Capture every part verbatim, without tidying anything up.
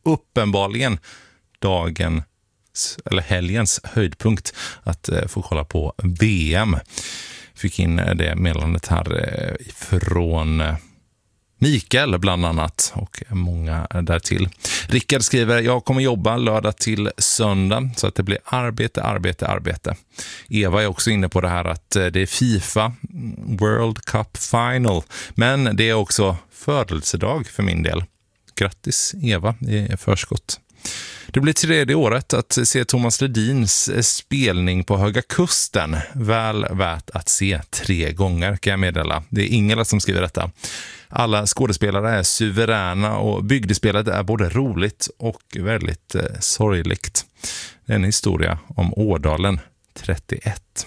uppenbarligen dagen eller helgens höjdpunkt att eh, få kolla på V M. Fick in det meddelandet här eh, från eh, Mikael bland annat och många därtill. Rickard skriver, jag kommer jobba lördag till söndag så att det blir arbete, arbete, arbete. Eva är också inne på det här att det är FIFA World Cup Final, men det är också födelsedag för min del. Grattis Eva i förskott. Det blir tredje året att se Thomas Ledins spelning på Höga Kusten. Väl värt att se tre gånger kan jag meddela. Det är Ingela som skriver detta. Alla skådespelare är suveräna och bygdespelet är både roligt och väldigt eh, sorgligt. Det är en historia om Ådalen trettioett.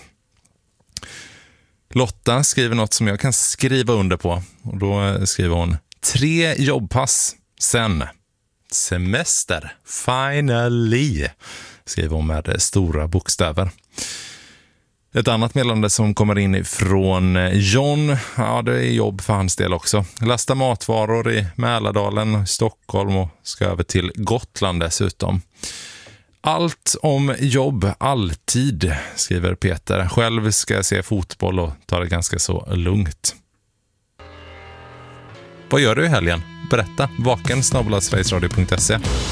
Lotta skriver något som jag kan skriva under på. Och då skriver hon tre jobbpass sen. Semester, finally, skriver hon med stora bokstäver. Ett annat meddelande som kommer in från John, ja det är jobb för hans del också. Lasta matvaror i Mälardalen, Stockholm och ska över till Gotland dessutom. Allt om jobb, alltid, skriver Peter. Själv ska jag se fotboll och ta det ganska så lugnt. Vad gör du i helgen? Berätta, vaken snabel-a sverigesradio punkt se.